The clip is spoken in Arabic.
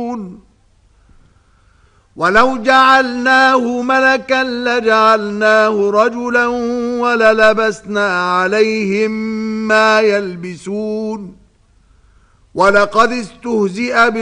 ولو جعلناه ملكا لجعلناه رجلا وللبسنا عليهم ما يلبسون ولقد استهزئ